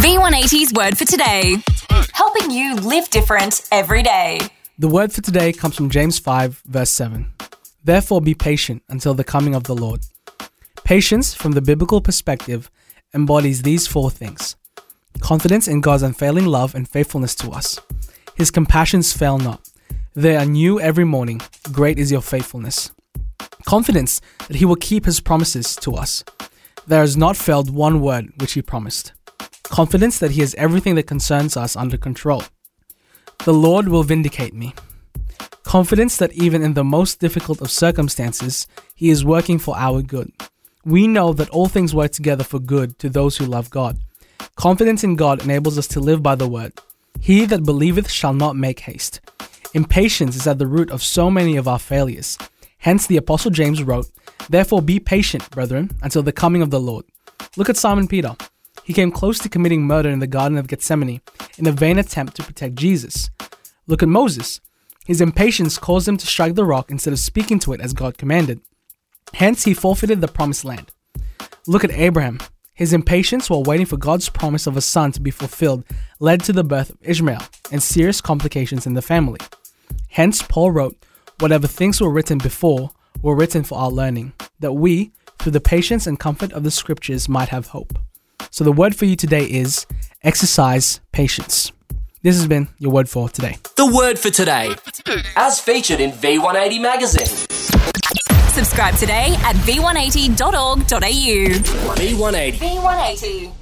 V180's Word for Today, helping you live different every day. The word for today comes from James 5, verse 7. Therefore be patient until the coming of the Lord. Patience, from the biblical perspective, embodies these four things. Confidence in God's unfailing love and faithfulness to us. His compassions fail not. They are new every morning. Great is your faithfulness. Confidence that He will keep His promises to us. There has not failed one word which He promised. Confidence that He has everything that concerns us under control. The Lord will vindicate me. Confidence that even in the most difficult of circumstances, He is working for our good. We know that all things work together for good to those who love God. Confidence in God enables us to live by the word. He that believeth shall not make haste. Impatience is at the root of so many of our failures. Hence the Apostle James wrote, Therefore be patient, brethren, until the coming of the Lord. Look at Simon Peter. He came close to committing murder in the Garden of Gethsemane in a vain attempt to protect Jesus. Look at Moses. His impatience caused him to strike the rock instead of speaking to it as God commanded. Hence he forfeited the promised land. Look at Abraham. His impatience while waiting for God's promise of a son to be fulfilled led to the birth of Ishmael and serious complications in the family. Hence Paul wrote, Whatever things were written before were written for our learning, that we, through the patience and comfort of the scriptures, might have hope. So the word for you today is exercise patience. This has been your word for today. The word for today, as featured in V180 magazine. Subscribe today at v180.org.au. V180. V180.